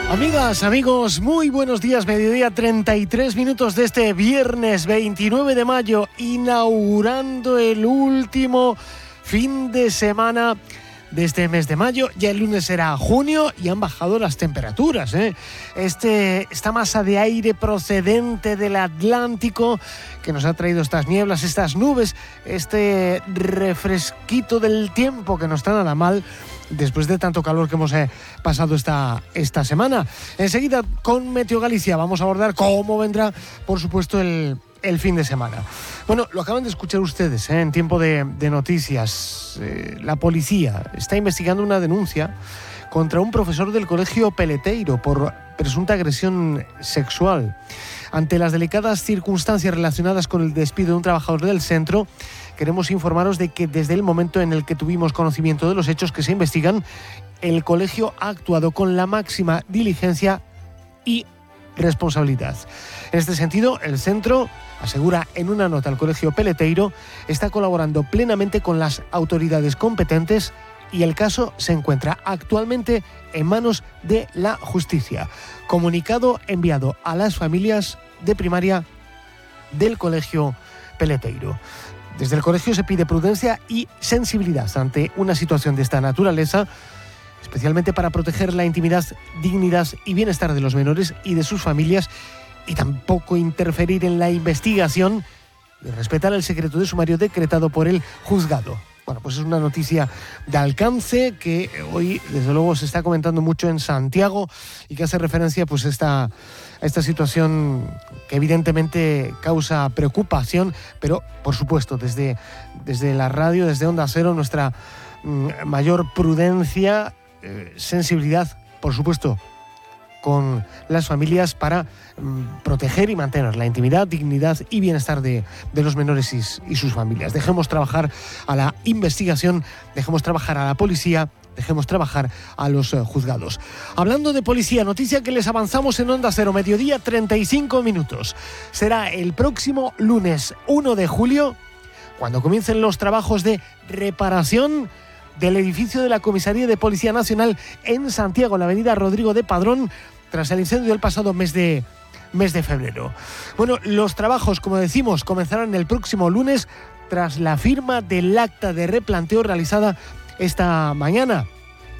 Amigas, amigos, muy buenos días, mediodía 33 minutos de este viernes 29 de mayo, inaugurando el último fin de semana de este mes de mayo. Ya el lunes será junio y han bajado las temperaturas, Esta masa de aire procedente del Atlántico que nos ha traído estas nieblas, estas nubes, este refresquito del tiempo que no está nada mal después de tanto calor que hemos pasado esta semana. Enseguida con Meteo Galicia vamos a abordar cómo vendrá, por supuesto, el fin de semana. Bueno, lo acaban de escuchar ustedes en tiempo de noticias. La policía está investigando una denuncia contra un profesor del colegio Peleteiro por presunta agresión sexual. Ante las delicadas circunstancias relacionadas con el despido de un trabajador del centro, queremos informaros de que desde el momento en el que tuvimos conocimiento de los hechos que se investigan, el colegio ha actuado con la máxima diligencia y responsabilidad. En este sentido, el centro asegura en una nota al colegio Peleteiro está colaborando plenamente con las autoridades competentes y el caso se encuentra actualmente en manos de la justicia. Comunicado enviado a las familias de primaria del colegio Peleteiro. Desde el colegio se pide prudencia y sensibilidad ante una situación de esta naturaleza, especialmente para proteger la intimidad, dignidad y bienestar de los menores y de sus familias, y tampoco interferir en la investigación y respetar el secreto de sumario decretado por el juzgado. Bueno, pues es una noticia de alcance que hoy, desde luego, se está comentando mucho en Santiago y que hace referencia pues a esta situación que evidentemente causa preocupación, pero, por supuesto, desde la radio, desde Onda Cero, nuestra mayor prudencia, sensibilidad, por supuesto, con las familias para proteger y mantener la intimidad, dignidad y bienestar de los menores y sus familias. Dejemos trabajar a la investigación, dejemos trabajar a la policía, dejemos trabajar a los juzgados. Hablando de policía, noticia que les avanzamos en Onda Cero, mediodía 35 minutos. Será el próximo lunes 1 de julio cuando comiencen los trabajos de reparación del edificio de la Comisaría de Policía Nacional en Santiago, en la avenida Rodrigo de Padrón, tras el incendio del pasado mes de febrero. Bueno, los trabajos, como decimos, comenzarán el próximo lunes tras la firma del acta de replanteo realizada esta mañana.